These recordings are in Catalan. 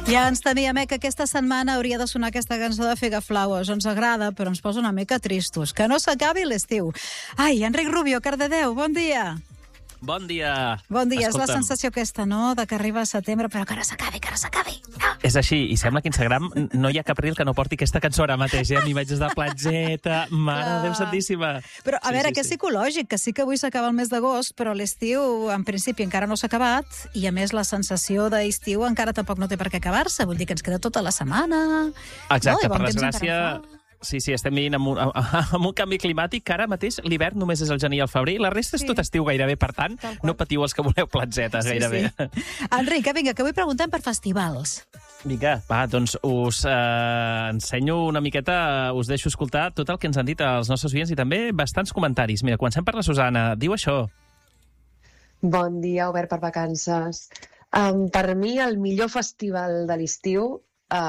Ja ens temíem que aquesta setmana hauria de sonar aquesta cançó de Figaflowers. Ens agrada, però ens posa una mica tristos. Que no s'acabi l'estiu. Ai, Enric Rubio, Cardedeu, bon dia. Bon dia. Bon dia. Escolta'm. És la sensació aquesta, no?, de que arriba a setembre, però que ara s'acabi, No. És així, i sembla que a Instagram no hi ha cap reel que no porti aquesta cançó ara mateix, amb imatges de platgeta, mare de Déu santíssima. Però, a veure, que és psicològic, que sí que avui s'acaba el mes d'agost, però l'estiu, en principi, encara no s'ha acabat, i a més la sensació d'estiu encara tampoc no té per què acabar-se, vull dir que ens queda tota la setmana. Exacte, per desgràcia. Sí, estem vivint amb un canvi climàtic que ara mateix l'hivern només és el gener i el febrer i la resta és tot estiu gairebé, per tant, no patiu els que voleu platgetes gairebé. Enric, vinga, que avui preguntem per festivals. Vinga, va, doncs us ensenyo una miqueta, us deixo escoltar tot el que ens han dit els nostres oients i també bastants comentaris. Mira, comencem per la Susana. Diu això. Bon dia, obert per vacances. Per mi, el millor festival de l'estiu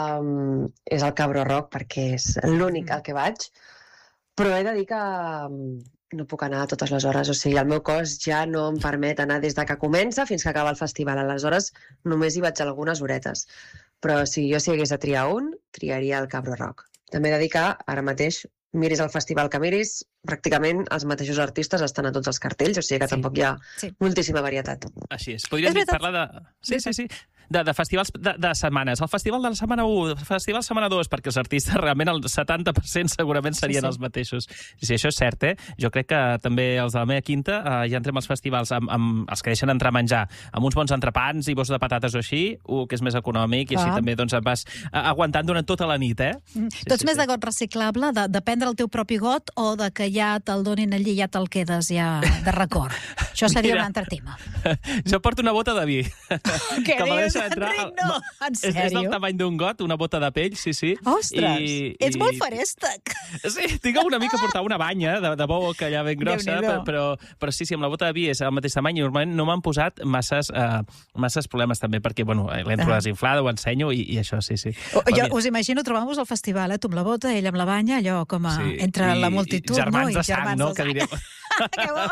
és el Cabro Rock, perquè és l'únic al que vaig, però he de dir que no puc anar a totes les hores, o sigui, el meu cos ja no em permet anar des de que comença fins que acaba el festival, aleshores només hi vaig algunes horetes, però si jo hagués de triar un, triaria el Cabro Rock. També he de dir que ara mateix miris el festival que miris, pràcticament els mateixos artistes estan a tots els cartells, o sigui que tampoc hi ha moltíssima varietat. Així és. Podríem parlar de... Sí. De festivals de setmanes. El festival de la setmana 1, el festival setmana 2, perquè els artistes realment el 70% segurament serien els mateixos. Sí, això és cert, eh? Jo crec que també els de la meva quinta ja entrem als festivals amb els que deixen entrar a menjar, amb uns bons entrepans i bossos de patates o així, que és més econòmic, i així també doncs, vas aguantant durant tota la nit, eh? Tu ets més de got reciclable, de prendre el teu propi got, o de que ja te'l donin allí i ja te'l quedes ja de record? Això seria un altre tema. Jo porto una bota de vi. Què dius? Enric, no! En sèrio? És del tamany d'un got, una bota de pell, sí. Ostres, ets molt farèstec. Sí, tinc una mica portar una banya de boca allà ben grossa, però sí, amb la bota de vi és el mateix tamany i normalment no m'han posat masses problemes també, perquè, bueno, l'entro desinflada, ho ensenyo i això, sí. Jo us imagino trobant-vos al festival, tu amb la bota, ell amb la banya, allò com entre la multitud, no? Germans de sang, no? Que direm. Que bo!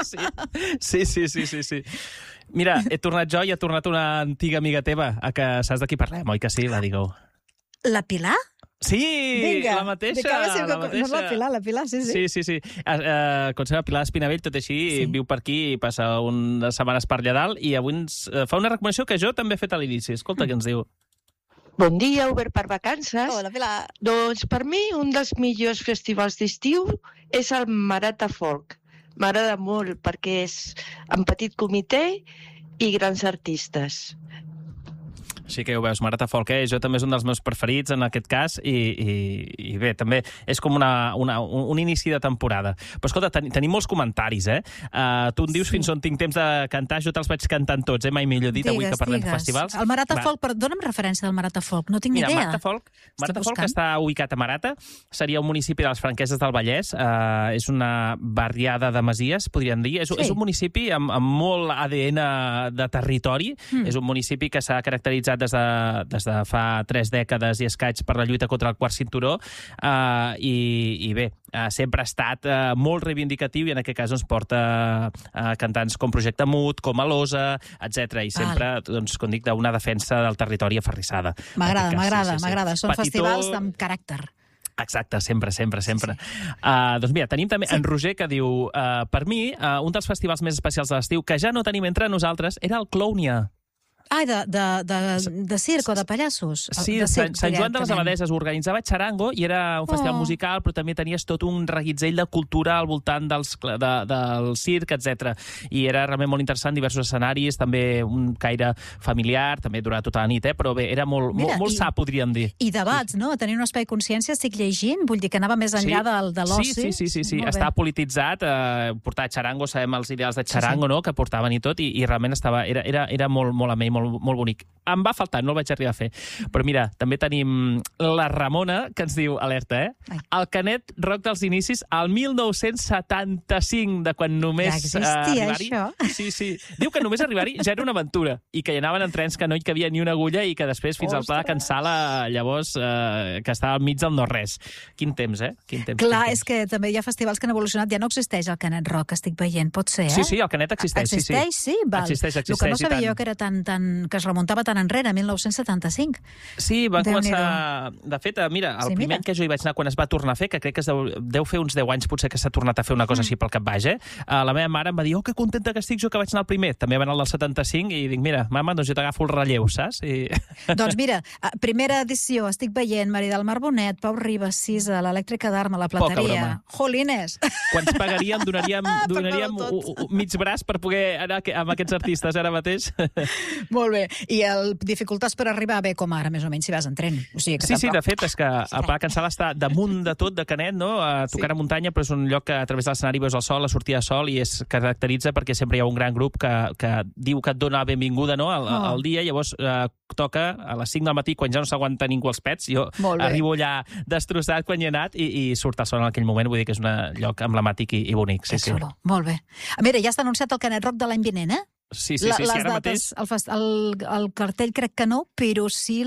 Sí. Mira, he tornat jo i ha tornat una antiga amiga teva, a que saps de qui parlem, oi que sí? La digueu. La Pilar? Sí, la mateixa. No és la Pilar, sí. Sí. Com se Pilar Espinavell, tot així, viu per aquí i passa unes setmanes per allà dalt i avui ens fa una recomanació que jo també he fet a l'inici. Escolta què ens diu. Bon dia, obert per vacances. Hola, Pilar. Doncs per mi un dels millors festivals d'estiu és el Marata Folk. M'agrada molt perquè és en petit comitè i grans artistes. Així que ja ho veus, Marata Folk, jo també és un dels meus preferits en aquest cas i bé, també és com un inici de temporada. Però escolta, tenim molts comentaris, eh? Tu em dius fins on tinc temps de cantar, jo te'ls vaig cantant tots, mai millor dit, avui que parlem de festivals. El Marata Folk, dona'm referència del Marata Folk, no tinc ni idea. Marata Folk, que està ubicat a Marata, seria un municipi de les Franqueses del Vallès, és una barriada de masies, podríem dir. És un municipi amb molt ADN de territori, és un municipi que s'ha caracteritzat des de fa 3 dècades i escaig per la lluita contra el quart cinturó i bé, sempre ha estat molt reivindicatiu i en aquest cas ens porta cantants com Projecte Mut, com Alosa, etc. I sempre, doncs, com dic, d'una defensa del territori aferrissada. M'agrada. Són festivals amb caràcter. Exacte, sempre. Doncs mira, tenim també en Roger que diu per mi, un dels festivals més especials de l'estiu que ja no tenim entre nosaltres era el Clownia. Ai, de circ o de pallassos? Sí, Sant Joan de les Abadeses organitzava Charango i era un festival musical, però també tenies tot un reguitzell de cultura al voltant del circ, etc. I era realment molt interessant, diversos escenaris, també un caire familiar, també durava tota la nit, però bé, era molt sa, podríem dir. I debats, no? Tenir un espai de consciència, estic llegint, vull dir que anava més enllà de l'oci. Sí, està polititzat, portar Charango, sabem els ideals de Charango, no?, que portaven i tot, i realment era molt amè, molt bonic. Em va faltar, no el vaig arribar a fer. Però mira, també tenim la Ramona, que ens diu, alerta, el Canet Rock dels inicis, al 1975, de quan només... Ja existia, això? Sí. Diu que només arribar-hi ja era una aventura, i que hi anaven en trens que no hi cabia ni una agulla i que després fins al Pla de Can Sala, llavors, que estava al mig del no-res. Quin temps, eh? Clar, és que també hi ha festivals que han evolucionat. Ja no existeix el Canet Rock, estic veient, pot ser, eh? Sí, el Canet existeix. Existeix, sí? Val. Existeix. El que no sabia jo que era tan que es remuntava tan enrere, 1975. Sí, van començar... De fet, mira, el primer any que jo hi vaig anar quan es va tornar a fer, que crec que deu fer uns 10 anys potser que s'ha tornat a fer una cosa així pel cap baix, la meva mare em va dir, que contenta que estic jo que vaig anar al primer. També va anar al del 75 i dic, mira, mama, doncs jo t'agafo el relleu, saps? Doncs mira, primera edició, estic veient Maridal Marbonet, Pau Ribas, Sisa, l'Elèctrica d'Arma, la Plateria... Jolines! Quants pagaríem, donaríem mig braç per poder anar amb aquests artistes ara mateix. Molt bé. I dificultats per arribar bé com ara, més o menys, si vas en tren. O sigui que sí, de fet, és que el Pla Can Sala està damunt de tot, de Canet, no? Tocant a muntanya, però és un lloc que a través de l'escenari veus el sol, la sortida de sol, i es caracteritza perquè sempre hi ha un gran grup que diu que et dona la benvinguda al dia, llavors toca a les 5 del matí, quan ja no s'aguanta ningú els pets. Jo arribo allà destrossat quan hi he anat i surt el son en aquell moment, vull dir que és un lloc emblemàtic i bonic. Sí. Molt bé. Mira, ja està anunciat el Canet Rock de l'any vinent, Sí, ara mateix... El cartell crec que no, però sí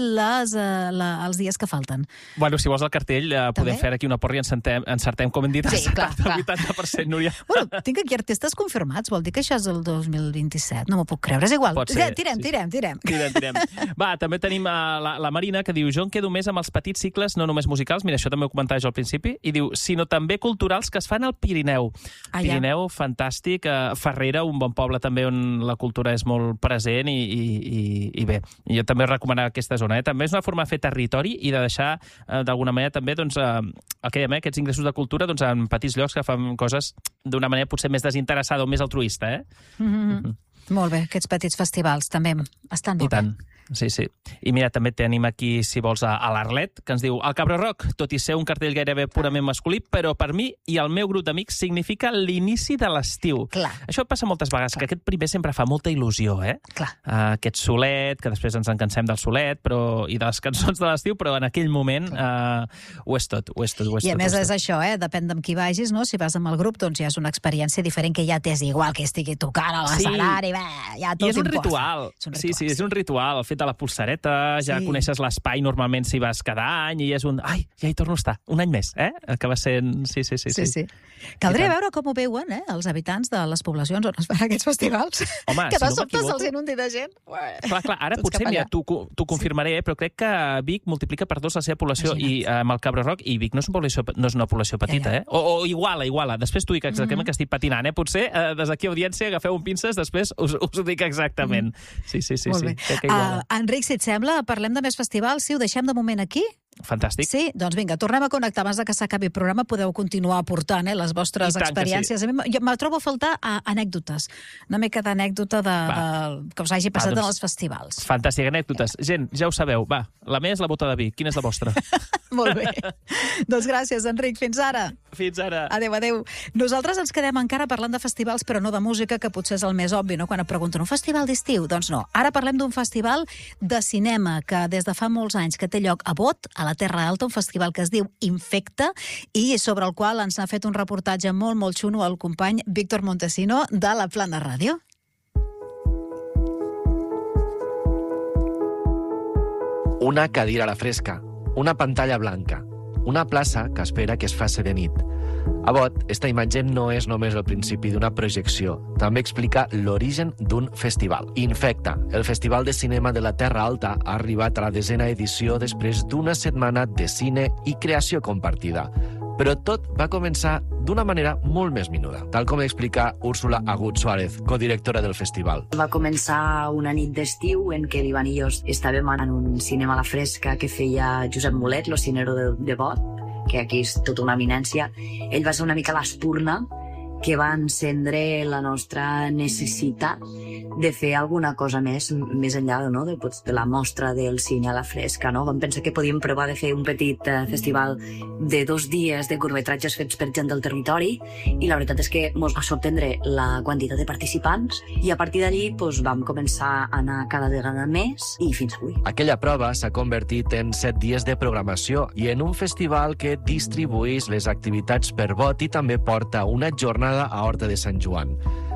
els dies que falten. Bueno, si vols el cartell, podem fer aquí una porra i encertem, com hem dit, el 80%, Núria. Bueno, tinc aquí artistes confirmats, vol dir que això és el 2027, no m'ho puc creure, és igual. Tirem. Va, també tenim la Marina, que diu, jo em quedo més amb els petits cicles, no només musicals, mira, això també ho comentava jo al principi, i diu, sinó també culturals que es fan al Pirineu. Pirineu, fantàstic, Farrera, un bon poble també on la cultura és molt present i bé, jo també recomanava aquesta zona. També és una forma de fer territori i de deixar, d'alguna manera, també el que dèiem, aquests ingressos de cultura en petits llocs que fan coses d'una manera potser més desinteressada o més altruista. Molt bé, aquests petits festivals també estan molt bé. Sí. I mira, també tenim aquí, si vols, a l'Arlet, que ens diu, el Cabro Rock, tot i ser un cartell gairebé purament masculí, però per mi i el meu grup d'amics significa l'inici de l'estiu. Això passa moltes vegades, que aquest primer sempre fa molta il·lusió, aquest solet, que després ens encansem del solet i de les cançons de l'estiu, però en aquell moment ho és tot. I a més és això, depèn d'amb qui vagis, no? Si vas amb el grup, doncs ja és una experiència diferent que ja t'és igual que estigui tocant a l'escenari, ja tot i és un ritual. Sí, és un ritual. El fet de la pulsareta, ja coneixes l'espai normalment si vas cada any, i és ja hi torno a estar, un any més, que va sent... Sí. Caldria veure com ho veuen, els habitants de les poblacions on es fan aquests festivals. Home, que de sobte se'ls inundi de gent. Clar, ara potser, mira, t'ho confirmaré, però crec que Vic multiplica per 2 la seva població i amb el Cabro Rock, i Vic no és una població petita, o Iguala. Després t'ho dic exactament que estic patinant, potser des d'aquí, audiència, agafeu un pinces, després us ho dic exactament. Sí. Enric, si et sembla, parlem de més festivals. Sí, ho deixem de moment aquí? Fantàstic. Sí? Doncs vinga, tornem a connectar. Abans que s'acabi el programa podeu continuar aportant les vostres experiències. Jo me trobo a faltar anècdotes. Una mica d'anècdota que us hagi passat en els festivals. Fantàstic, anècdotes. Gent, ja ho sabeu. Va, la meva és la bota de vi. Quina és la vostra? Molt bé. Doncs gràcies, Enric. Fins ara. Fins ara. Adéu. Nosaltres ens quedem encara parlant de festivals, però no de música, que potser és el més obvi, no? Quan et pregunten, un festival d'estiu? Doncs no. Ara parlem d'un festival de cinema que des de fa molts anys que té lloc a Bot, a la Terra Alta, un festival que es diu Infecta i sobre el qual ens ha fet un reportatge molt xuno el company Víctor Montesino de la Plana Ràdio. Una cadira a la fresca, una pantalla blanca, una plaça que espera que es faci de nit. A Bot, esta imatge no és només el principi d'una projecció, també explica l'origen d'un festival. Infecta, el Festival de Cinema de la Terra Alta, ha arribat a la 10ª edició després d'una setmana de cine i creació compartida. Però tot va començar d'una manera molt més minuda, tal com explica Úrsula Agut Suárez, codirectora del festival. Va començar una nit d'estiu en què l'Ivan i jo estàvem en un cinema a la fresca que feia Josep Mulet, lo cinero de Bot, que aquí és tota una eminència. Ell va ser una mica l'espurna que va encendre la nostra necessitat de fer alguna cosa més enllà de la mostra del cine a la fresca. Vam pensar que podíem provar de fer un petit festival de 2 dies de curtmetratges fets per gent del territori, i la veritat és que ens va sorprendre la quantitat de participants, i a partir d'allí vam començar a anar cada vegada més i fins avui. Aquella prova s'ha convertit en 7 dies de programació i en un festival que distribueix les activitats per Bot i també porta una jornada a Horta de Sant Joan.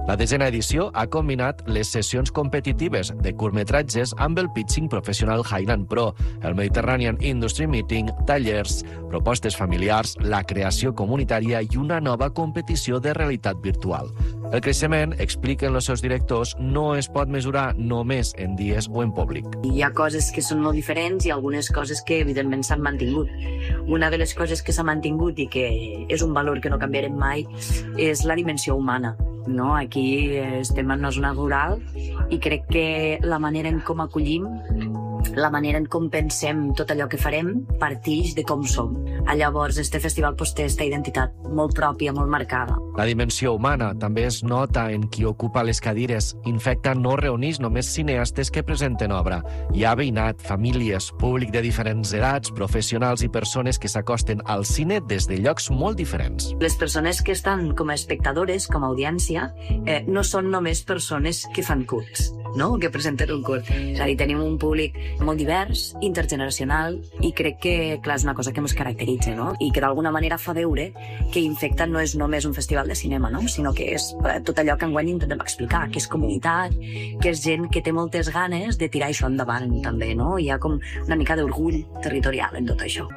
La 10ª edició ha combinat les sessions competitives de curtmetratges amb el pitching professional Highland Pro, el Mediterranean Industry Meeting, tallers, propostes familiars, la creació comunitària i una nova competició de realitat virtual. El creixement, expliquen els seus directors, no es pot mesurar només en dies o en públic. Hi ha coses que són molt diferents i algunes coses que, evidentment, s'han mantingut. Una de les coses que s'ha mantingut i que és un valor que no canviarem mai és la dimensió humana. No? Aquí estem en una zona rural i crec que la manera en com acollim, la manera en com pensem tot allò que farem, partix de com som. Llavors, este festival té aquesta identitat molt pròpia, molt marcada. La dimensió humana també es nota en qui ocupa les cadires. Infecta no reuneix només cineastes que presenten obra. Hi ha veïnat, famílies, públic de diferents edats, professionals i persones que s'acosten al cine des de llocs molt diferents. Les persones que estan com a espectadores, com a audiència, no són només persones que fan curts, no? Que presenten un curt. És a dir, tenim un públic molt divers, intergeneracional, i crec que, clar, és una cosa que ens caracteritza, no? I que d'alguna manera fa veure que Infecta no és només un festival de cinema, no? Sinó que és tot allò que enguany intentem explicar, que és comunitat, que és gent que té moltes ganes de tirar això endavant, també, no? Hi ha com una mica d'orgull territorial en tot això.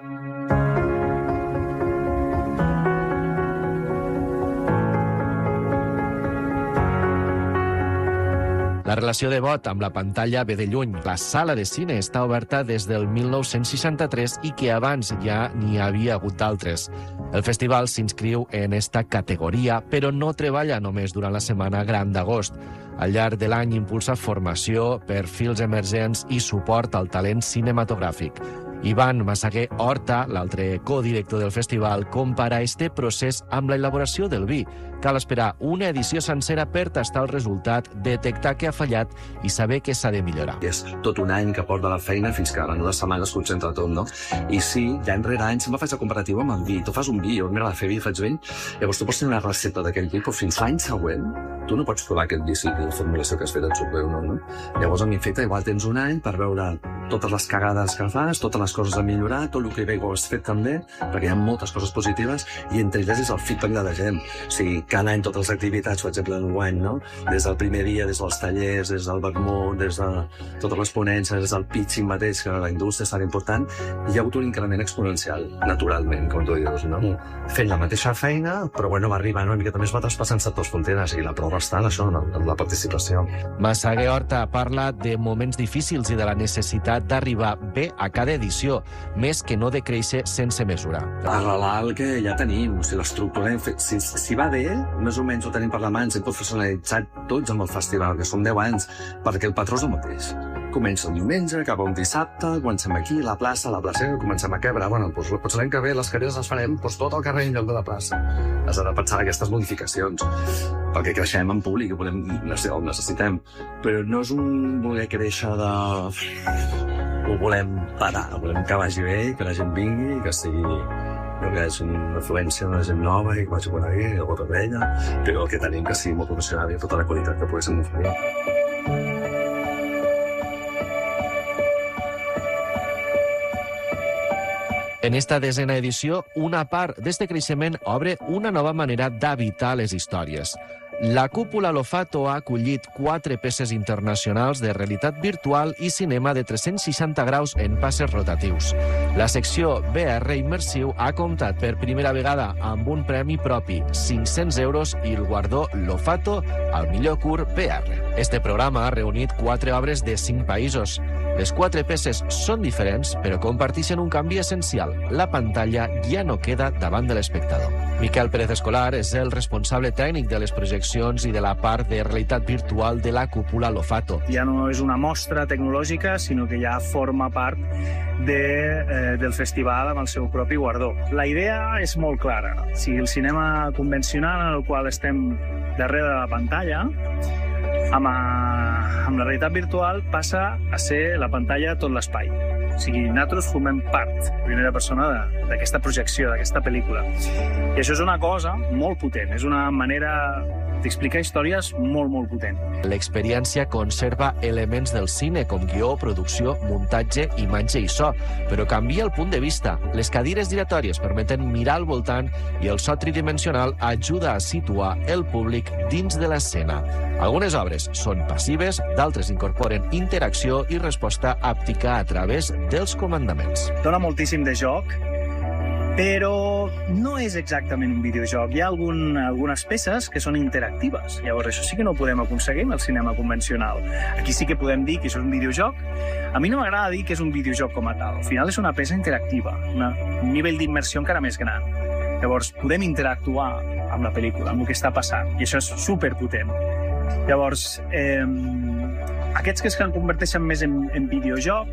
La relació de vot amb la pantalla ve de lluny. La sala de cine està oberta des del 1963 i que abans ja n'hi havia hagut d'altres. El festival s'inscriu en esta categoria, però no treballa només durant la Setmana Gran d'agost. Al llarg de l'any impulsa formació, perfils emergents i suport al talent cinematogràfic. Ivan Massaguer Horta, l'altre codirector del festival, compara este procés amb la elaboració del vi. Cal esperar una edició sencera per tastar el resultat, detectar què ha fallat i saber què s'ha de millorar. És tot un any que porta la feina fins que en unes setmanes es concentra tot, no? I sí, d'any rere any sempre faig la comparativa amb el vi. Tu fas un vi, jo m'agrada fer vi, faig vi, llavors tu pots tenir una recepta d'aquell vi, però fins l'any següent tu no pots provar aquest vi si la formulació que has fet et surt bé o no, no? Llavors, en Infecta, igual tens un any per veure totes les cagades que fas, totes les coses a millorar, tot el que bé ho has fet també, perquè hi ha moltes coses positives, i entre elles és el feedback de la gent. O sigui, cada any totes les activitats, per exemple, enguany, no? Des del primer dia, des dels tallers, des del vermut, des de totes les ponències, des del pitching mateix, que la indústria és tan important, hi ha hagut un increment exponencial, naturalment, com tu dius, no? Fent la mateixa feina, però bueno, va arribar una miqueta més, va traspassant sectors fronteres, i la prova està en això, en la participació. Massaguer Horta parla de moments difícils i de la necessitat d'arribar bé a cada edició, més que no de créixer sense mesura. Arrelar el que ja tenim, o sigui, l'estructura, si va bé, més o menys ho tenim per la mà, ens hem professionalitzat tots amb el festival, que som 10 anys, perquè el patró és el mateix. Comença un diumenge, acaba un dissabte, comencem aquí, la plaça, comencem a quebrar, bueno, doncs potser l'any que ve les cadires les farem tot el carrer en lloc de la plaça. Has de pensar en aquestes modificacions, perquè creixem en públic, el necessitem, però no és un voler créixer de... Ho volem parar, volem que vagi bé, que la gent vingui, que sigui... que hi hagi una influència de gent nova i que vagi per aquí, el vot vella, però el que tenim que sigui molt professional i tota la qualitat que poguéssim oferir. En esta 10ª edició, una part d'este creixement obre una nova manera d'habitar les històries. La Cúpula Lofato ha acollit 4 peces internacionals de realitat virtual i cinema de 360 graus en passes rotatius. La secció VR Immersiu ha comptat per primera vegada amb un premi propi, 500 euros, i el guardó Lofato al millor curt VR. Este programa ha reunit 4 obres de 5 països. Les 4 peces són diferents, però comparteixen un canvi essencial. La pantalla ja no queda davant de l'espectador. Miquel Pérez Escolar és el responsable tècnic de les projeccions i de la part de realitat virtual de la Cúpula Lofato. Ja no és una mostra tecnològica, sinó que ja forma part del festival amb el seu propi guardó. La idea és molt clara. Si el cinema convencional en el qual estem darrere de la pantalla, amb la realitat virtual passa a ser la pantalla tot l'espai. O sigui, nosaltres formem part, primera persona, d'aquesta projecció, d'aquesta pel·lícula. I això és una cosa molt potent, és una manera T'explica històries molt, molt potents. L'experiència conserva elements del cine, com guió, producció, muntatge, imatge i so, però canvia el punt de vista. Les cadires giratòries permeten mirar al voltant i el so tridimensional ajuda a situar el públic dins de l'escena. Algunes obres són passives, d'altres incorporen interacció i resposta àptica a través dels comandaments. Dona moltíssim de joc, però no és exactament un videojoc. Hi ha algunes peces que són interactives. Llavors, això sí que no ho podem aconseguir amb el cinema convencional. Aquí sí que podem dir que això és un videojoc. A mi no m'agrada dir que és un videojoc com a tal. Al final és una peça interactiva, un nivell d'immersió encara més gran. Llavors, podem interactuar amb la pel·lícula, amb el que està passant, i això és superpotent. Llavors, aquests que es converteixen més en videojoc,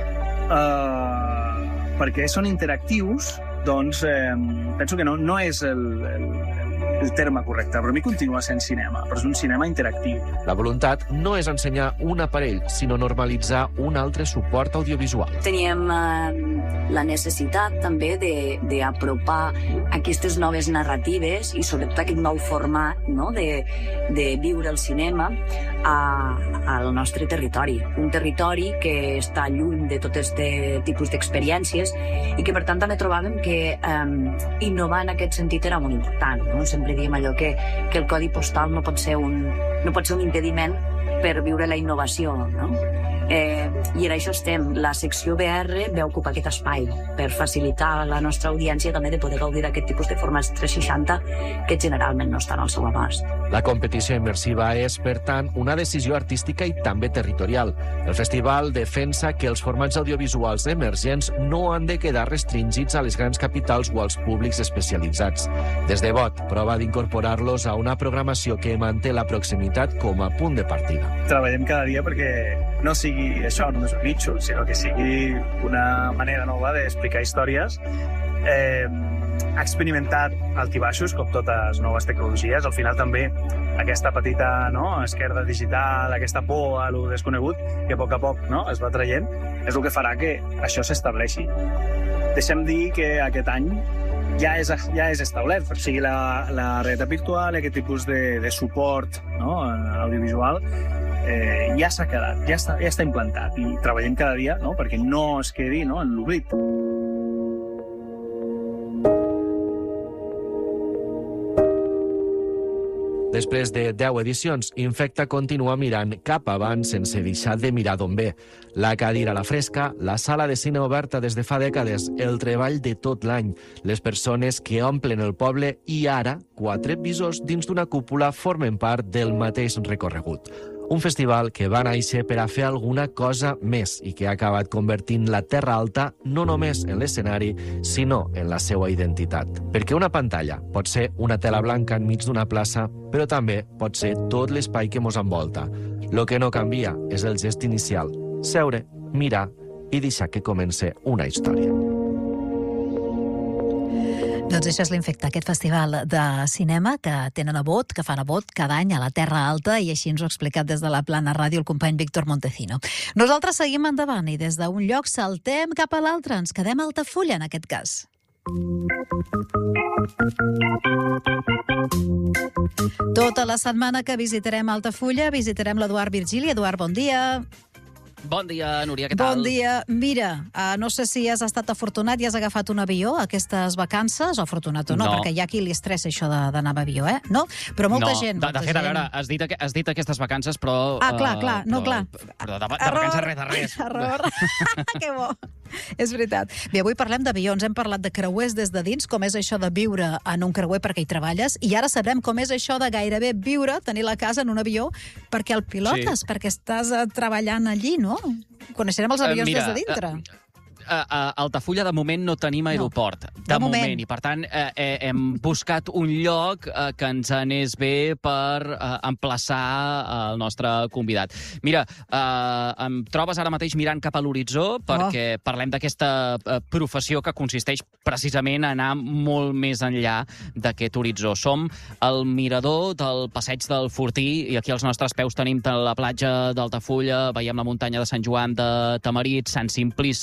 perquè són interactius, doncs penso que no és el terme correcte, però a mi continua sent cinema, però és un cinema interactiu. La voluntat no és ensenyar un aparell, sinó normalitzar un altre suport audiovisual. Teníem la necessitat també d'apropar aquestes noves narratives i sobretot aquest nou format, no?, de viure el cinema al nostre territori. Un territori que està lluny de tot aquest tipus d'experiències i que, per tant, també trobàvem que innovar en aquest sentit era molt important, no? Sempre diem allò que el codi postal no pot ser un impediment per viure la innovació, no? I en això estem. La secció VR va ocupar aquest espai per facilitar a la nostra audiència també de poder gaudir d'aquest tipus de formats 360 que generalment no estan al seu abast. La competició immersiva és, per tant, una decisió artística i també territorial. El festival defensa que els formats audiovisuals emergents no han de quedar restringits a les grans capitals o als públics especialitzats. Des de Bot prova d'incorporar-los a una programació que manté la proximitat com a punt de partida. Treballem cada dia perquè no sigui això només un nitxo, sinó que sigui una manera nova d'explicar històries. Ha experimentat altibaixos, com totes noves tecnologies. Al final també aquesta petita esquerda digital, aquesta por a lo desconegut, que a poc es va traient, és el que farà que això s'estableixi. Deixem dir que aquest any ja és establert, o sigui, la realitat virtual, aquest tipus de suport audiovisual, ja s'ha quedat, ja està implantat i treballem cada dia perquè no es quedi en l'oblit. Després de 10 edicions, Infecta continua mirant cap avant sense deixar de mirar d'on ve. La cadira a la fresca, la sala de cine oberta des de fa dècades, el treball de tot l'any, les persones que omplen el poble i ara 4 visors dins d'una cúpula formen part del mateix recorregut. Un festival que va néixer per a fer alguna cosa més i que ha acabat convertint la Terra Alta no només en l'escenari, sinó en la seva identitat. Perquè una pantalla pot ser una tela blanca enmig d'una plaça, però també pot ser tot l'espai que mos envolta. Lo que no canvia és el gest inicial, seure, mirar i deixar que comence una història. Doncs això és l'Infecta, aquest festival de cinema que tenen a Bot, que fan a Bot cada any a la Terra Alta, i així ens ho ha explicat des de la Plana Ràdio el company Víctor Montecino. Nosaltres seguim endavant i des d'un lloc saltem cap a l'altre, ens quedem a Altafulla en aquest cas. Tota la setmana que visitarem Altafulla visitarem l'Eduard Virgili. Eduard, bon dia. Bon dia, Núria, què tal? Bon dia. Mira, no sé si has estat afortunat i has agafat un avió aquestes vacances, o afortunat o no, perquè hi ha qui li estressa això d'anar amb avió, No? Però molta gent... De fet, a veure, has dit aquestes vacances, però... Clar. Però de vacances res de res. Error. Que bo. És veritat. Bé, avui parlem d'avions, hem parlat de creuers des de dins, com és això de viure en un creuer perquè hi treballes, i ara sabrem com és això de gairebé viure, tenir la casa en un avió, perquè el pilotes, perquè estàs treballant allí, no? Coneixerem els avions des de dintre. A Altafulla, de moment, no tenim aeroport. De moment. I, per tant, hem buscat un lloc que ens anés bé per emplaçar el nostre convidat. Mira, em trobes ara mateix mirant cap a l'horitzó perquè parlem d'aquesta professió que consisteix precisament a anar molt més enllà d'aquest horitzó. Som al mirador del Passeig del Fortí i aquí als nostres peus tenim la platja d'Altafulla, veiem la muntanya de Sant Joan de Tamarit, Sant Simplici,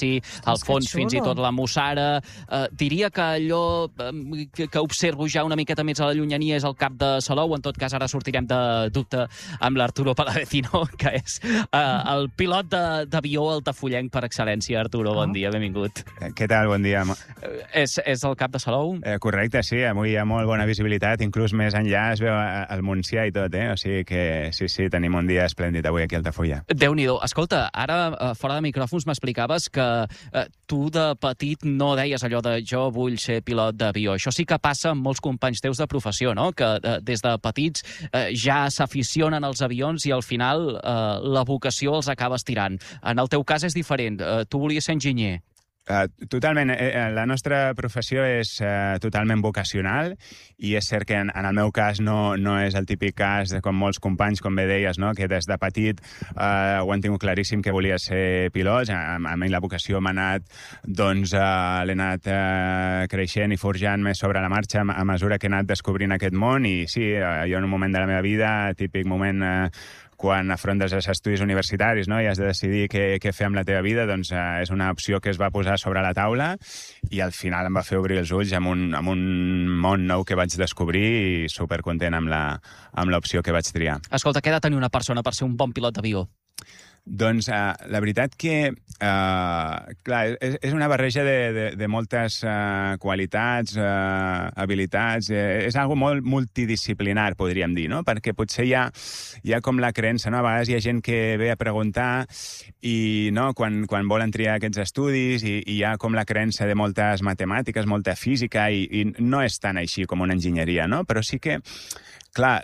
al fons fins i tot la mussara. Diria que allò que observo ja una miqueta més a la llunyania és el Cap de Salou. En tot cas, ara sortirem de dubte amb l'Arturo Palavecino, que és el pilot d'avió altafullenc per excel·lència. Arturo, bon dia, benvingut. Què tal? Bon dia. És el Cap de Salou? Correcte, sí. Avui hi ha molt bona visibilitat. Inclús més enllà es veu el Montsià i tot, O sigui que sí, tenim un dia esplèndid avui aquí a Altafulla. Déu-n'hi-do. Escolta, ara, fora de micròfons, m'explicaves que tu de petit no deies allò de jo vull ser pilot d'avió. Això sí que passa amb molts companys teus de professió, no? Que des de petits ja s'aficionen als avions i al final la vocació els acaba estirant. En el teu cas és diferent. Tu volies ser enginyer. Totalment. La nostra professió és totalment vocacional i és cert que en el meu cas no és el típic cas de com molts companys, com bé deies, no? Que des de petit ho han tingut claríssim que volia ser pilot. A mi la vocació m'ha anat, doncs l'he anat creixent i forjant més sobre la marxa a mesura que he anat descobrint aquest món i sí, jo en un moment de la meva vida, típic moment quan afrontes els estudis universitaris, no? I has de decidir què fer amb la teva vida, doncs és una opció que es va posar sobre la taula i al final em va fer obrir els ulls amb un món nou que vaig descobrir i supercontent amb l'opció que vaig triar. Escolta, què ha de tenir una persona per ser un bon pilot d'avió? Doncs la veritat que, clar, és una barreja de moltes qualitats, habilitats, és algo molt multidisciplinar, podríem dir, no? Perquè potser hi ha com la creença, no? A vegades hi ha gent que ve a preguntar i no, quan volen triar aquests estudis i hi ha com la creença de moltes matemàtiques, molta física i no és tan així com una enginyeria, no? Però sí que clar,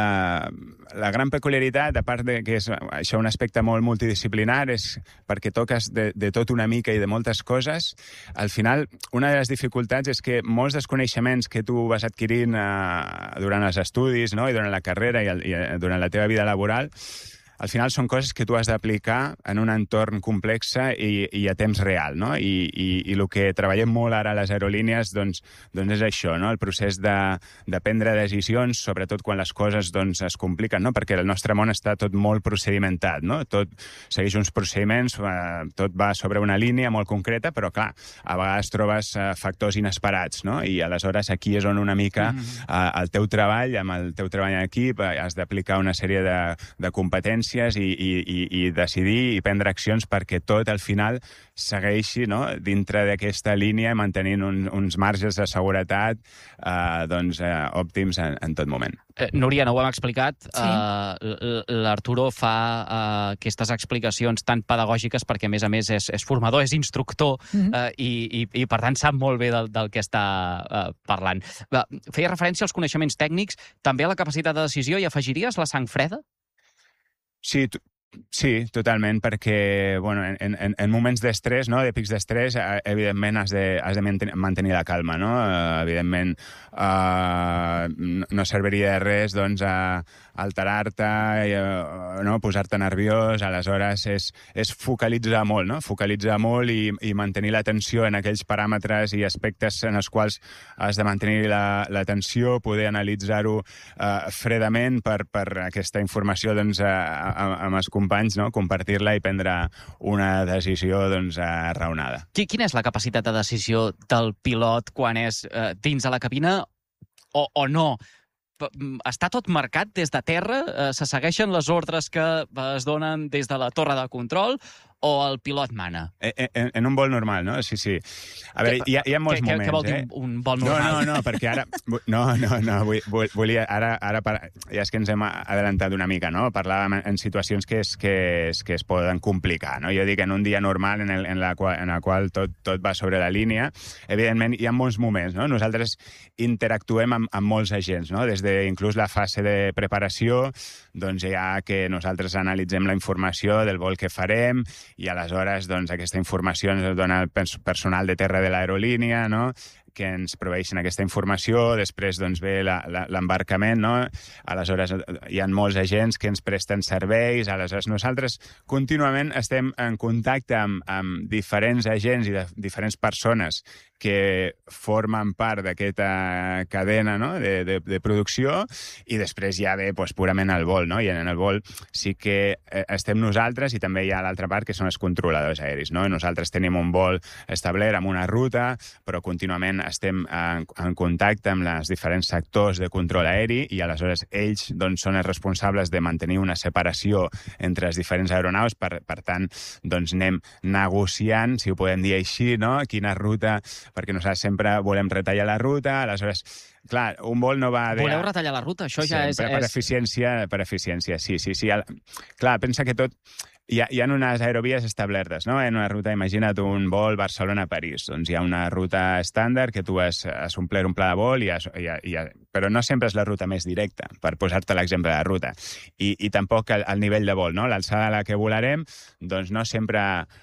la gran peculiaritat, a part de que és això un aspecte molt multidisciplinar, és perquè toques de tot una mica i de moltes coses. Al final, una de les dificultats és que molts dels coneixements que tu vas adquirint durant els estudis, no? I durant la carrera i durant la teva vida laboral, al final són coses que tu has d'aplicar en un entorn complex i a temps real, no? I el que treballem molt ara a les aerolínies doncs és això, no? El procés de prendre decisions, sobretot quan les coses es compliquen, no? Perquè el nostre món està tot molt procedimentat, no? Tot segueix uns procediments, tot va sobre una línia molt concreta, però clar, a vegades trobes factors inesperats, no? I aleshores aquí és on una mica el teu treball, amb el teu treball en equip, has d'aplicar una sèrie de competències i decidir i prendre accions perquè tot al final segueixi, no? Dintre d'aquesta línia mantenint uns marges de seguretat òptims en tot moment. Núria, no ho hem explicat. Sí. L'Arturo fa aquestes explicacions tan pedagògiques perquè, a més, és formador, és instructor i per tant, sap molt bé del que està parlant. Feia referència als coneixements tècnics, també a la capacitat de decisió, i afegiries la sang freda? Sí, totalment, perquè en moments d'estrès, no, de pics d'estrès, evidentment has de mantenir la calma, no? Evidentment no serviria de res alterar-te, no? Posar-te nerviós, aleshores és focalitzar molt, no? Focalitzar molt i mantenir l'atenció en aquells paràmetres i aspectes en els quals has de mantenir l'atenció, poder analitzar-ho fredament per aquesta informació amb els companys, no? Compartir-la i prendre una decisió raonada. Quina és la capacitat de decisió del pilot quan és dins de la cabina o no? Està tot marcat des de terra? Se segueixen les ordres que es donen des de la torre de control o el pilot mana? En un vol normal, no? Sí. A veure, hi ha molts moments, Què vol dir un vol normal? No, perquè ara... No, volia... Ara ja és que ens hem adelantat una mica, no? Parlàvem en situacions que es poden complicar, no? Jo dic en un dia normal en la qual tot va sobre la línia. Evidentment, hi ha molts moments, no? Nosaltres interactuem amb molts agents, no? Des d'inclús la fase de preparació, doncs ja que nosaltres analitzem la informació del vol que farem i aleshores aquesta informació ens dona el personal de terra de l'aerolínia, no? Que ens proveeixen aquesta informació, després ve l'embarcament, no? Aleshores hi ha molts agents que ens presten serveis, aleshores nosaltres contínuament estem en contacte amb diferents agents i de diferents persones que formen part d'aquesta cadena, no?, de producció, i després ja ve purament el vol, no? I en el vol sí que estem nosaltres i també hi ha l'altra part, que són els controladors aeris, no? Nosaltres tenim un vol establert amb una ruta, però contínuament estem en contacte amb els diferents sectors de control aeri i aleshores ells doncs, són els responsables de mantenir una separació entre les diferents aeronaus, per tant, doncs anem negociant, si ho podem dir així, no?, quina ruta, perquè nosaltres sempre volem retallar la ruta, aleshores, clar, un vol no va... Voleu retallar la ruta? Això ja és... Per eficiència, sí. Clar, pensa que tot... Hi ha unes aerovies establertes, no? En una ruta, imagina't un vol Barcelona-París. Doncs hi ha una ruta estàndard que tu has omplert un pla de vol, però no sempre és la ruta més directa, per posar-te l'exemple de la ruta. I tampoc el nivell de vol, no? L'alçada a la que volarem, doncs no sempre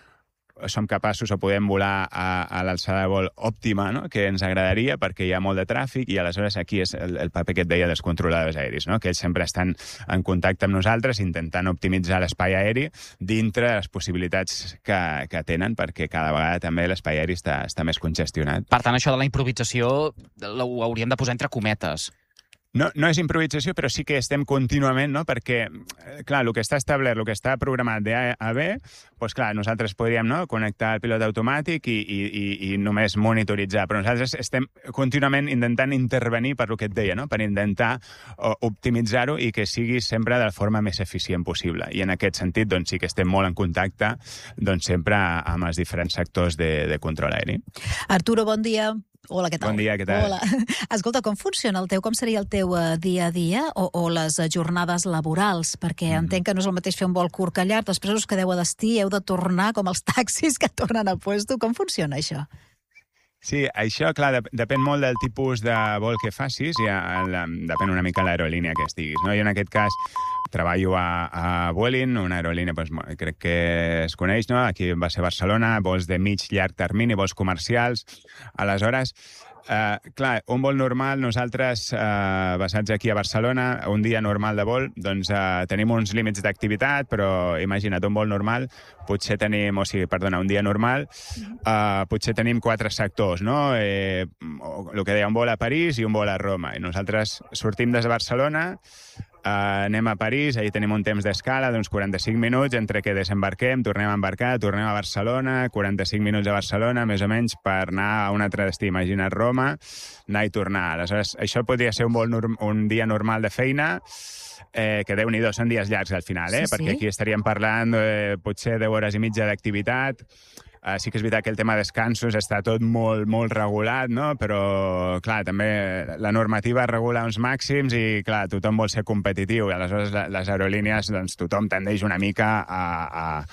som capaços o podem volar a l'alçada de vol òptima, no?, que ens agradaria perquè hi ha molt de tràfic, i aleshores aquí és el paper que et deia dels controladors aeris, no?, que ells sempre estan en contacte amb nosaltres intentant optimitzar l'espai aeri dintre de les possibilitats que tenen, perquè cada vegada també l'espai aeri està més congestionat. Per tant, això de la improvisació ho hauríem de posar entre cometes. No és improvisació, però sí que estem contínuament, no?, perquè, clar, el que està establert, el que està programat d'A a B, doncs clar, nosaltres podríem, no?, connectar el pilot automàtic i només monitoritzar, però nosaltres estem contínuament intentant intervenir per el que et deia, no?, per intentar optimitzar-ho i que sigui sempre de la forma més eficient possible. I en aquest sentit, doncs sí que estem molt en contacte, doncs sempre amb els diferents sectors de control aeri. Arturo, bon dia. Hola, què tal? Bon dia, què tal? Hola. Escolta, com funciona el teu? Com seria el teu dia a dia o les jornades laborals? Perquè entenc que no és el mateix fer un vol curt que llarg, després us quedeu a destí, heu de tornar com els taxis que tornen a puesto. Com funciona això? Sí, això, clar, depèn molt del tipus de vol que facis i depèn una mica de l'aerolínia que estiguis, no? Jo en aquest cas treballo a Vueling, una aerolínia, doncs, crec que es coneix, no? Aquí va ser Barcelona, vols de mig llarg termini, vols comercials. Aleshores, clar, un vol normal, nosaltres, basats aquí a Barcelona, un dia normal de vol, doncs tenim uns límits d'activitat, però imagina't, un vol normal, un dia normal, potser tenim 4 sectors, no? El que deia, un vol a París i un vol a Roma. I nosaltres sortim des de Barcelona, anem a París, allà tenim un temps d'escala d'uns 45 minuts, entre que desembarquem, tornem a embarcar, tornem a Barcelona, 45 minuts a Barcelona, més o menys, per anar a un altre destí, imagina Roma, anar i tornar. Aleshores, això podria ser un dia normal de feina, que Déu-n'hi-do, són dies llargs al final, perquè aquí estaríem parlant potser 10 hores i mitja d'activitat. Sí que és veritat que el tema de descansos està tot molt, molt regulat, no? Però, clar, també la normativa regula uns màxims i, clar, tothom vol ser competitiu. I aleshores les aerolínies, doncs, tothom tendeix una mica a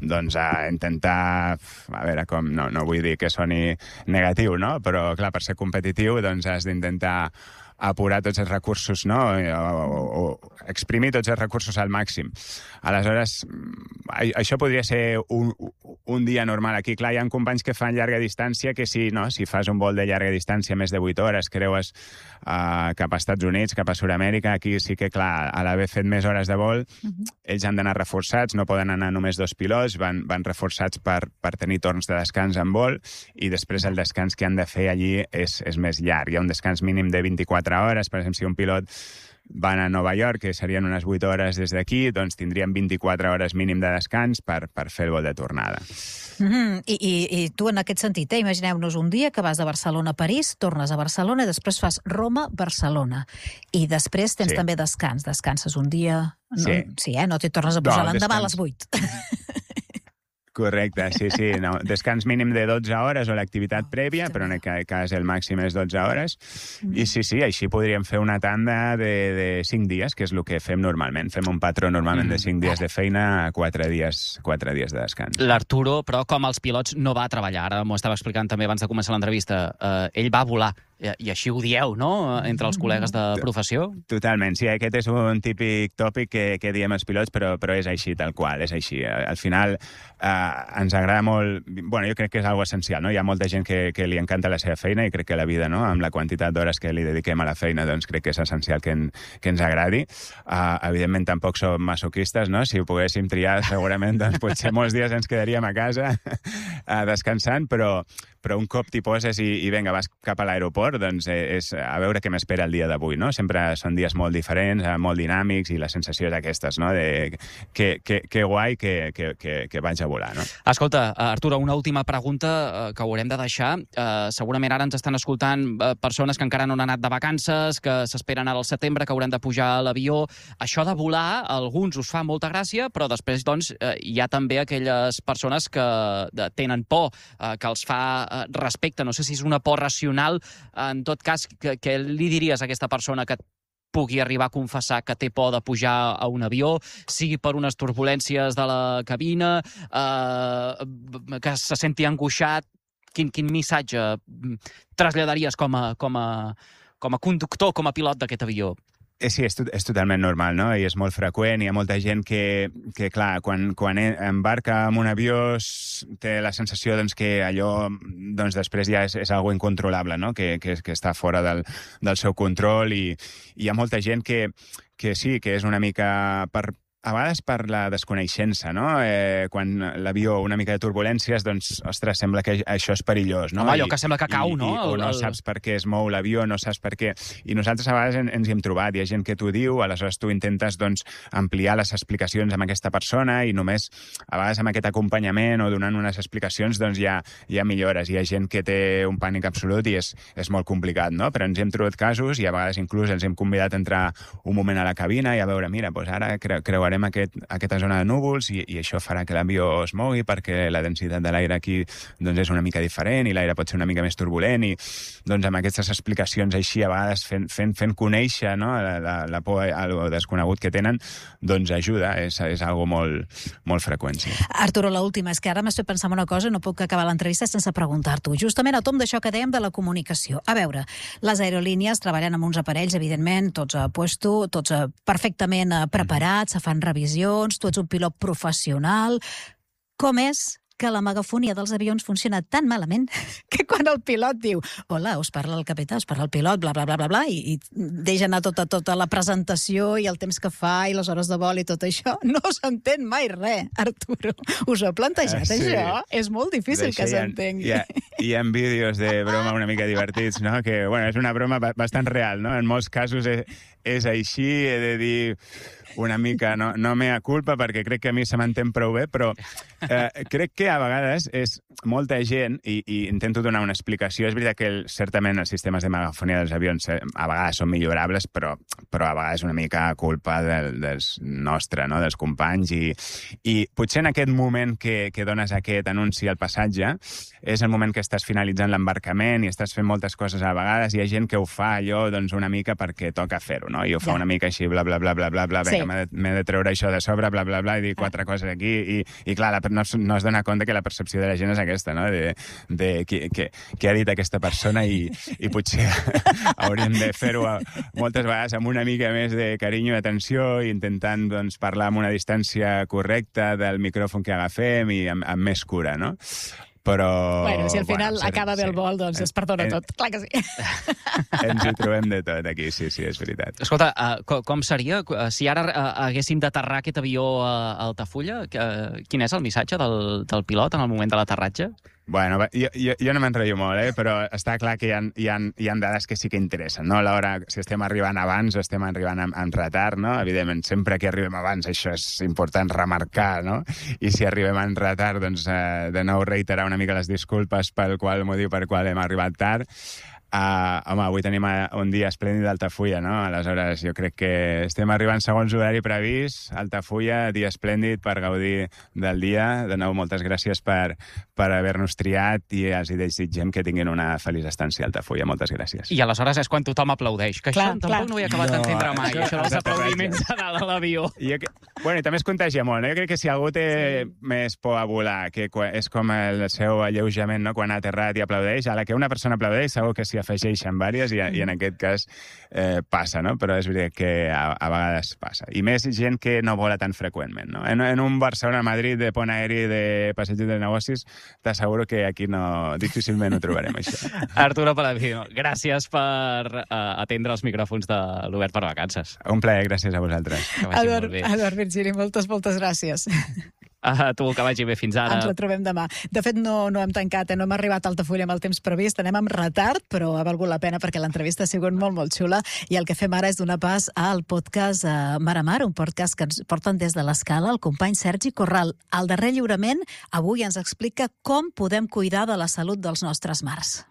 intentar, a veure, com, no vull dir que soni negatiu, no? Però, clar, per ser competitiu, doncs has d'intentar apurar tots els recursos, no? O exprimir tots els recursos al màxim. Aleshores, això podria ser un dia normal aquí. Clar, hi ha companys que fan llarga distància que si fas un vol de llarga distància més de 8 hores, creues cap a Estats Units, cap a Sud-amèrica, aquí sí que, clar, a l'haver fet més hores de vol, ells han d'anar reforçats, no poden anar només 2 pilots, van reforçats per tenir torns de descans en vol, i després el descans que han de fer allí és més llarg. Hi ha un descans mínim de 24 hores, per exemple, si un pilot van a Nova York, que serien unes 8 hores des d'aquí, doncs tindríem 24 hores mínim de descans per fer el vol de tornada. I tu, en aquest sentit, imagineu-nos un dia que vas de Barcelona a París, tornes a Barcelona i després fas Roma-Barcelona. I després tens també descans. Descanses un dia... No t'hi tornes a posar l'endemà a les 8. Correcte, sí. No. Descans mínim de 12 hores o l'activitat prèvia, però en aquest cas el màxim és 12 hores. I sí, així podríem fer una tanda de 5 dies, que és el que fem normalment. Fem un patró normalment de 5 dies de feina a 4 dies de descans. L'Arturo, però com els pilots, no va a treballar. Ara m'ho estava explicant també abans de començar l'entrevista. Ell va a volar. I així ho dieu, no?, entre els col·legues de professió? Totalment, sí, aquest és un típic tòpic que diem els pilots, però és així, tal qual, és així. Al final ens agrada molt... Bueno, jo crec que és algo essencial, no? Hi ha molta gent que li encanta la seva feina i crec que la vida, no?, amb la quantitat d'hores que li dediquem a la feina, doncs crec que és essencial que ens agradi. Evidentment, tampoc som masoquistes, no? Si ho poguéssim triar, segurament, doncs potser molts dies ens quedaríem a casa descansant, però però un cop t'hi poses i vinga, vas cap a l'aeroport, doncs és a veure què m'espera el dia d'avui, no? Sempre són dies molt diferents, molt dinàmics, i la sensació és aquestes, no? De que guai que vaig a volar, no? Escolta, Arturo, una última pregunta que haurem de deixar. Segurament ara ens estan escoltant persones que encara no han anat de vacances, que s'esperen ara al setembre, que hauran de pujar a l'avió. Això de volar, a alguns us fa molta gràcia, però després, doncs, hi ha també aquelles persones que tenen por, que els fa respecte. No sé si és una por racional. En tot cas, què li diries a aquesta persona que pugui arribar a confessar que té por de pujar a un avió, sigui per unes turbulències de la cabina, que se senti angoixat? Quin missatge traslladaries com a conductor, com a pilot d'aquest avió? Sí, és totalment normal, no? I és molt freqüent. Hi ha molta gent que clar, quan embarca en un avió té la sensació doncs, que allò doncs, després ja és algo incontrolable, no? Que està fora del seu control, i hi ha molta gent que sí, que és una mica a vegades per la desconeixença, no? Quan l'avió, una mica de turbulències, doncs, ostres, sembla que això és perillós, no? Home, allò que sembla que cau, no? O no saps per què es mou l'avió, no saps per què. I nosaltres a vegades ens hi hem trobat. Hi ha gent que t'ho diu, aleshores tu intentes, doncs, ampliar les explicacions amb aquesta persona, i només, a vegades amb aquest acompanyament o donant unes explicacions, doncs hi ha millores. Hi ha gent que té un pànic absolut i és molt complicat, no? Però ens hem trobat casos, i a vegades inclús ens hem convidat a entrar un moment a la cabina i a veure, mira, doncs ara creuarem aquesta zona de núvols, i això farà que l'avió es mogui perquè la densitat de l'aire aquí doncs, és una mica diferent, i l'aire pot ser una mica més turbulent, i doncs, amb aquestes explicacions així, a vegades fent conèixer, no, la por al desconegut que tenen, doncs ajuda, és algo molt, molt freqüent. Sí. Arturo, l'última, és que ara m'estic pensant en una cosa, no puc acabar l'entrevista sense preguntar-t'ho. Justament a tom d'això que dèiem de la comunicació. A veure, les aerolínies treballen amb uns aparells, evidentment, tots a puesto, tots perfectament preparats, se fan revisions, tu ets un pilot professional. Com és que la megafonia dels avions funciona tan malament que quan el pilot diu hola, us parla el capità, us parla el pilot, bla, bla, bla, bla, bla, i deixa anar tota la presentació i el temps que fa i les hores de vol i tot això, no s'entén mai res, Arturo. Us ho he plantejat, sí. Això? És molt difícil que s'entengui. Hi ha vídeos de broma una mica divertits, no? Que, bueno, és una broma bastant real, no? En molts casos és així, he de dir una mica, no mea culpa, perquè crec que a mi se m'entén prou bé, però crec que a vegades és molta gent, i intento donar una explicació. És veritat que certament els sistemes de megafonia dels avions a vegades són millorables, però a vegades una mica culpa dels nostres, no? Dels companys, i potser en aquest moment que dones aquest anunci al passatge és el moment que estàs finalitzant l'embarcament i estàs fent moltes coses a vegades. Hi ha gent que ho fa allò doncs, una mica perquè toca fer-ho, no? I ho fa una mica així, bla, bla, bla, bla, bla, bla, sí. M'he de treure això de sobre, bla, bla, bla, i dir 4 coses aquí, i clar, no es dona compte que la percepció de la gent és aquesta, no? De què ha dit aquesta persona, i potser hauríem de fer-ho moltes vegades amb una mica més de carinyo i atenció, intentant doncs, parlar amb una distància correcta del micròfon que agafem i amb més cura, no? Però... Bueno, si al final acaba bé el vol, doncs es perdona tot. Clar que sí. Ens hi trobem de tot aquí, sí, és veritat. Escolta, com seria si ara haguéssim d'aterrar aquest avió a Altafulla? Quin és el missatge del pilot en el moment de l'aterratge? Bueno, jo no m'enrotllo molt, però està clar que hi ha dades que sí que interessen, no? A l'hora, si estem arribant abans o estem arribant amb retard, no? Evidentment, sempre que arribem abans això és important remarcar, no? I si arribem en retard, doncs de nou reiterar una mica les disculpes pel motiu per qual hem arribat tard. Home, avui tenim un dia esplèndid d'Altafulla, no? Aleshores, jo crec que estem arribant segons l'horari previst. Altafulla, dia esplèndid per gaudir del dia. De nou, moltes gràcies per haver-nos triat, i els desitgem que tinguin una feliç estància a Altafulla. Moltes gràcies. I aleshores és quan tothom aplaudeix, que clar, això tampoc no ho he acabat d'entendre mai, això dels aplaudiments a dalt de l'avió. Bueno, i també es contagia molt, no? Jo crec que si algú té més por a volar, que és com el seu alleujament, no? Quan ha aterrat i aplaudeix, a la que una persona aplaudeix, segur que s'hi afegeixen vàries, i en aquest cas passa, no? Però és veritat que a vegades passa. I més gent que no vola tan freqüentment, no? En un Barcelona-Madrid de pont aeri de passeig de negocis, t'asseguro que aquí difícilment ho trobarem, això. Arturo Paladino, gràcies per atendre els micròfons de l'Obert per Vacances. Un plaer, gràcies a vosaltres. Eduard Virgili, moltes gràcies. A tu, que vagi bé. Fins ara. Ens la trobem demà. De fet, no hem tancat, no hem arribat a Altafulla amb el temps previst, anem amb retard, però ha valgut la pena perquè l'entrevista ha sigut molt, molt xula, i el que fem ara és donar pas al podcast Mar a Mar, un podcast que ens porten des de l'Escala el company Sergi Corral. Al darrer lliurament, avui ens explica com podem cuidar de la salut dels nostres mars.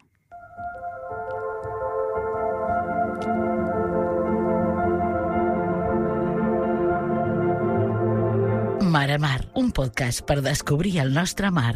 Mar a Mar, un podcast per descobrir el nostre mar.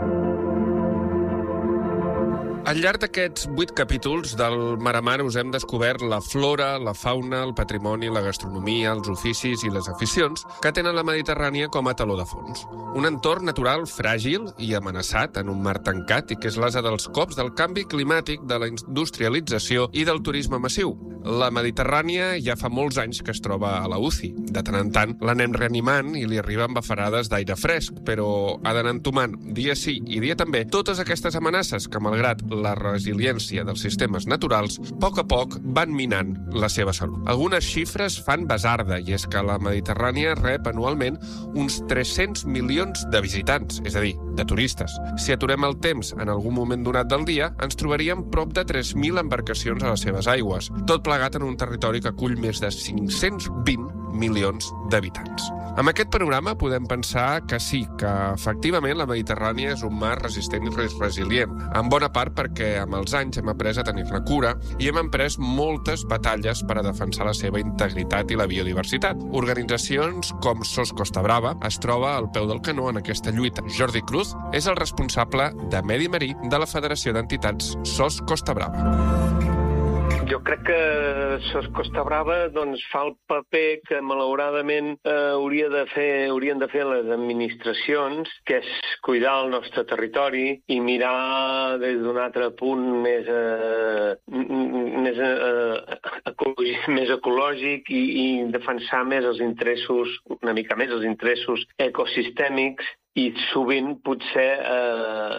Al llarg d'aquests 8 capítols del Mar a Mar us hem descobert la flora, la fauna, el patrimoni, la gastronomia, els oficis i les aficions que tenen la Mediterrània com a teló de fons. Un entorn natural fràgil i amenaçat en un mar tancat i que és l'ase dels cops del canvi climàtic, de la industrialització i del turisme massiu. La Mediterrània ja fa molts anys que es troba a la UCI. De tant en tant l'anem reanimant i li arriben bafarades d'aire fresc, però ha d'anar entomant dia sí i dia també totes aquestes amenaces que, malgrat la resiliència dels sistemes naturals, a poc van minant la seva salut. Algunes xifres fan basarda, i és que la Mediterrània rep anualment uns 300 milions de visitants, és a dir, de turistes. Si aturem el temps en algun moment donat del dia, ens trobaríem prop de 3.000 embarcacions a les seves aigües, tot plegat en un territori que acull més de 520 milions d'habitants. Amb aquest panorama podem pensar que sí, que efectivament la Mediterrània és un mar resistent i resilient, en bona part perquè amb els anys hem après a tenir-ne cura i hem emprès moltes batalles per a defensar la seva integritat i la biodiversitat. Organitzacions com SOS Costa Brava es troba al peu del canó en aquesta lluita. Jordi Cruz és el responsable de Medi Marí de la Federació d'Entitats SOS Costa Brava. Jo crec que SOS Costa Brava fa el paper que malauradament haurien de fer les administracions, que és cuidar el nostre territori i mirar des d'un altre punt més ecològic i defensar més els interessos, una mica més els interessos ecosistèmics, i sovint potser